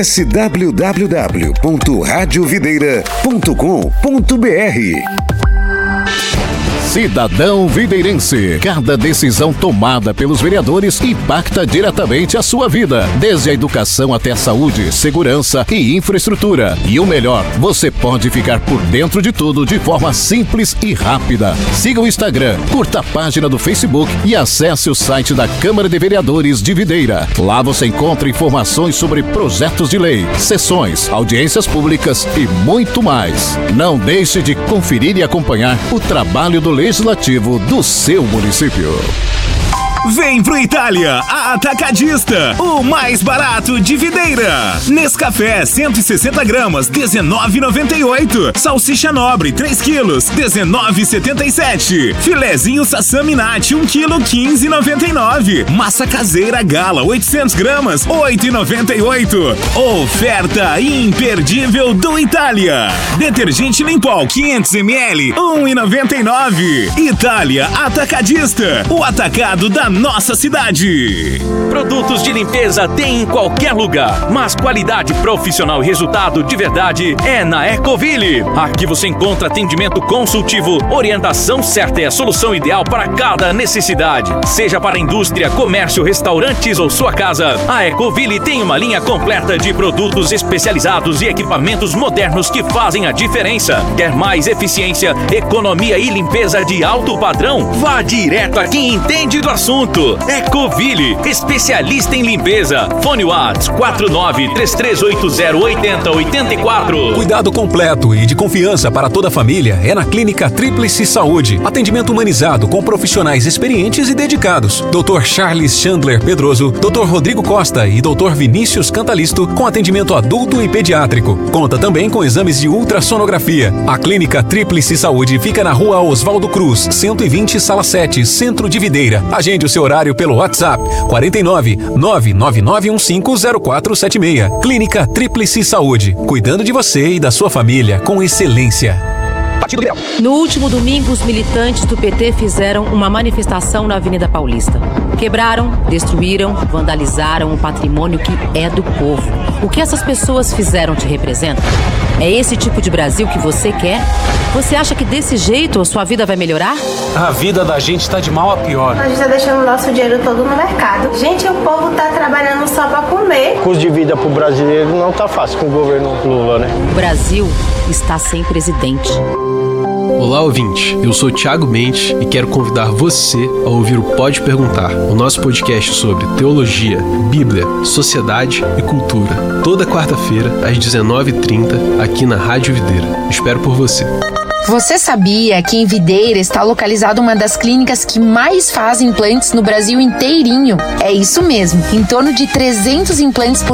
www.radiovideira.com.br. Cidadão videirense. Cada decisão tomada pelos vereadores impacta diretamente a sua vida, desde a educação até a saúde, segurança e infraestrutura. E o melhor, você pode ficar por dentro de tudo de forma simples e rápida. Siga o Instagram, curta a página do Facebook e acesse o site da Câmara de Vereadores de Videira. Lá você encontra informações sobre projetos de lei, sessões, audiências públicas e muito mais. Não deixe de conferir e acompanhar o trabalho do Legislativo do seu município. Vem pro Itália, a Atacadista, o mais barato de Videira. Nescafé 160 gramas, R$19,98. Salsicha nobre 3 quilos, R$19,77. Filezinho Sassami Nati 1 quilo, R$15,99. Massa caseira Gala 800 gramas, R$8,98. Oferta imperdível do Itália. Detergente Limpol 500 ml, R$1,99. Itália Atacadista, o atacado da nossa cidade. Produtos de limpeza tem em qualquer lugar, mas qualidade profissional e resultado de verdade é na Ecoville. Aqui você encontra atendimento consultivo, orientação certa e a solução ideal para cada necessidade. Seja para indústria, comércio, restaurantes ou sua casa, a Ecoville tem uma linha completa de produtos especializados e equipamentos modernos que fazem a diferença. Quer mais eficiência, economia e limpeza de alto padrão? Vá direto a quem entende do assunto. Ecoville, especialista em limpeza. Fone WhatsApp 49-3380-8084. Cuidado completo e de confiança para toda a família é na Clínica Tríplice Saúde. Atendimento humanizado com profissionais experientes e dedicados. Dr. Charles Chandler Pedroso, Dr. Rodrigo Costa e Dr. Vinícius Cantalisto com atendimento adulto e pediátrico. Conta também com exames de ultrassonografia. A Clínica Tríplice Saúde fica na Rua Oswaldo Cruz, 120, Sala 7, Centro de Videira. Agende o seu horário pelo WhatsApp 49 999150476. Clínica Tríplice Saúde, cuidando de você e da sua família com excelência. No último domingo, os militantes do PT fizeram uma manifestação na Avenida Paulista. Quebraram, destruíram, vandalizaram o patrimônio que é do povo. O que essas pessoas fizeram te representa? É esse tipo de Brasil que você quer? Você acha que desse jeito a sua vida vai melhorar? A vida da gente tá de mal a pior. A gente tá deixando o nosso dinheiro todo no mercado. Gente, o povo tá trabalhando só pra comer. O custo de vida pro brasileiro não tá fácil com o governo Lula, né? O Brasil está sem presidente. Olá, ouvinte. Eu sou Thiago Mendes e quero convidar você a ouvir o Pode Perguntar, o nosso podcast sobre teologia, Bíblia, sociedade e cultura. Toda quarta-feira, às 19h30, aqui na Rádio Videira. Espero por você. Você sabia que em Videira está localizada uma das clínicas que mais fazem implantes no Brasil inteirinho? É isso mesmo, em torno de 300 implantes por